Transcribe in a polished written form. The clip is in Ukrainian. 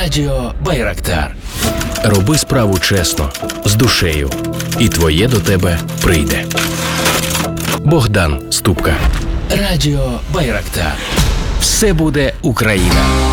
Радіо Байрактар. Роби справу чесно, з душею, і твоє до тебе прийде. Богдан Ступка. Радіо Байрактар. Все буде Україна.